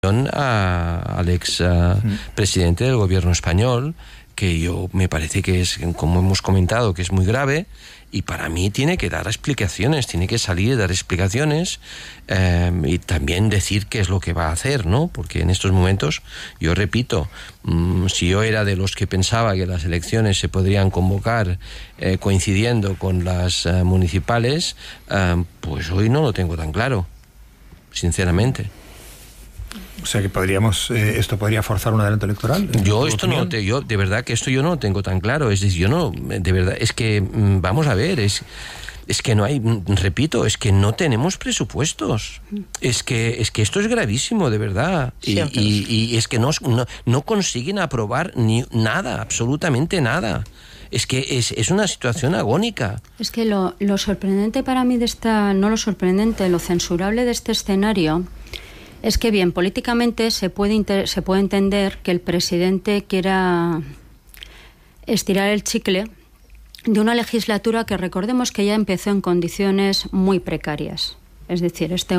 al ex presidente del gobierno español, que yo me parece que es, como hemos comentado, que es muy grave, y para mí tiene que dar explicaciones, tiene que salir y dar explicaciones, y también decir qué es lo que va a hacer, ¿no? Porque en estos momentos, yo repito, si yo era de los que pensaba que las elecciones se podrían convocar coincidiendo con las municipales, pues hoy no lo tengo tan claro, sinceramente. O sea que esto podría forzar un adelanto electoral. Yo de verdad que esto yo no lo tengo tan claro. Es decir, de verdad, es que vamos a ver, es que no hay, repito, es que no tenemos presupuestos. Es que esto es gravísimo, de verdad. Y es que no consiguen aprobar ni nada, absolutamente nada. Es que es una situación agónica. Es que lo sorprendente para mí lo censurable de este escenario es que, bien, políticamente se puede entender que el presidente quiera estirar el chicle de una legislatura que, recordemos, que ya empezó en condiciones muy precarias. Es decir, este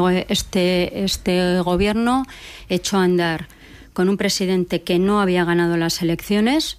gobierno echó a andar con un presidente que no había ganado las elecciones.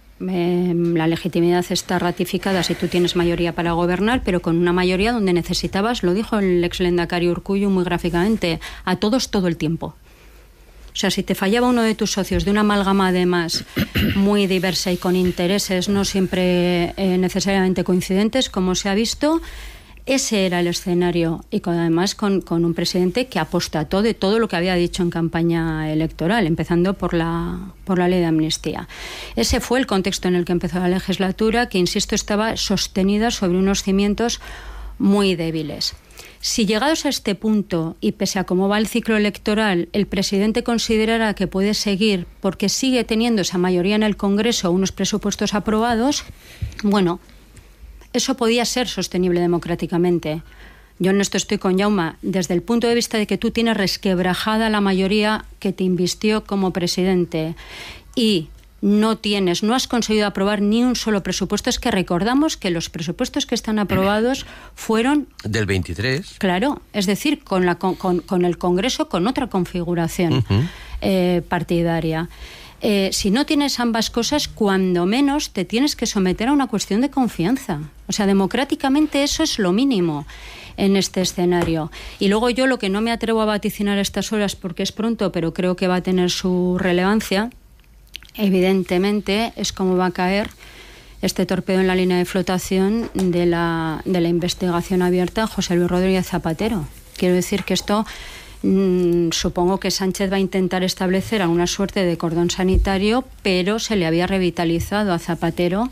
La legitimidad está ratificada si tú tienes mayoría para gobernar, pero con una mayoría donde necesitabas, lo dijo el ex Lehendakari Urkullu muy gráficamente, a todos todo el tiempo. O sea, si te fallaba uno de tus socios, de una amalgama además muy diversa y con intereses no siempre necesariamente coincidentes, como se ha visto, ese era el escenario, y además con un presidente que apostató de todo lo que había dicho en campaña electoral, empezando por la ley de amnistía. Ese fue el contexto en el que empezó la legislatura, que, insisto, estaba sostenida sobre unos cimientos muy débiles. Si, llegados a este punto, y pese a cómo va el ciclo electoral, el presidente considerara que puede seguir porque sigue teniendo esa mayoría en el Congreso, unos presupuestos aprobados, bueno, eso podía ser sostenible democráticamente. Yo en esto estoy con Jaume, desde el punto de vista de que tú tienes resquebrajada la mayoría que te invistió como presidente y no has conseguido aprobar ni un solo presupuesto. Es que recordamos que los presupuestos que están aprobados fueron del 23. Claro, es decir, con el Congreso con otra configuración partidaria. Si no tienes ambas cosas, cuando menos te tienes que someter a una cuestión de confianza. O sea, democráticamente eso es lo mínimo en este escenario. Y luego yo lo que no me atrevo a vaticinar a estas horas, porque es pronto, pero creo que va a tener su relevancia, evidentemente, es cómo va a caer este torpedo en la línea de flotación de la investigación abierta a José Luis Rodríguez Zapatero. Quiero decir que esto... supongo que Sánchez va a intentar establecer alguna suerte de cordón sanitario, pero se le había revitalizado a Zapatero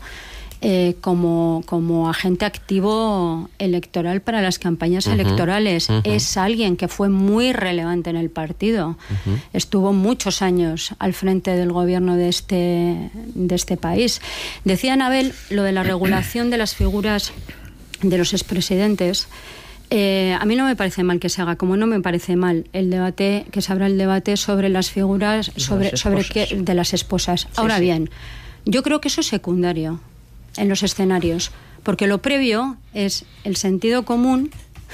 como agente activo electoral para las campañas electorales. Es alguien que fue muy relevante en el partido. Estuvo muchos años al frente del gobierno de este país. Decía Anabel lo de la regulación de las figuras de los expresidentes. A mí no me parece mal que se haga, como no me parece mal el debate, que se abra el debate sobre las figuras de las esposas. Ahora bien, yo creo que eso es secundario en los escenarios, porque lo previo es el sentido común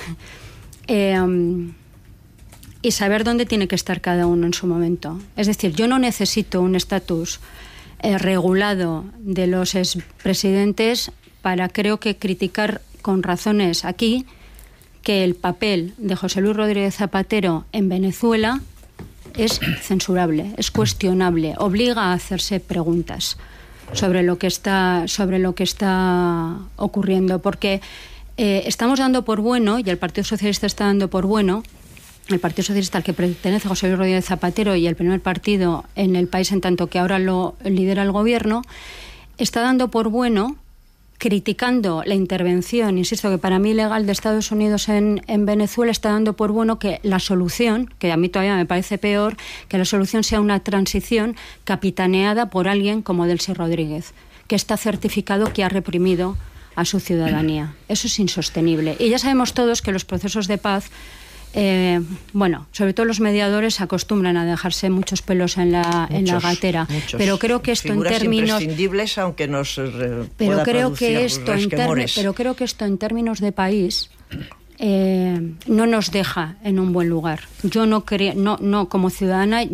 y saber dónde tiene que estar cada uno en su momento. Es decir, yo no necesito un estatus regulado de los expresidentes para, creo que, criticar con razones aquí que el papel de José Luis Rodríguez Zapatero en Venezuela es censurable, es cuestionable, obliga a hacerse preguntas sobre lo que está ocurriendo, porque estamos dando por bueno, y el Partido Socialista está dando por bueno, el Partido Socialista al que pertenece José Luis Rodríguez Zapatero y el primer partido en el país en tanto que ahora lo lidera el gobierno, está dando por bueno, criticando la intervención, insisto, que para mí ilegal, de Estados Unidos en Venezuela, está dando por bueno que la solución, que a mí todavía me parece peor, que la solución sea una transición capitaneada por alguien como Delcy Rodríguez, que está certificado que ha reprimido a su ciudadanía. Eso es insostenible. Y ya sabemos todos que los procesos de paz, sobre todo los mediadores acostumbran a dejarse muchos pelos en la gatera, pero creo que esto en términos imprescindibles, aunque nos pero pueda creo producir que esto resquemores. pero creo que esto en términos de país no nos deja en un buen lugar. Yo no creo, no como ciudadana,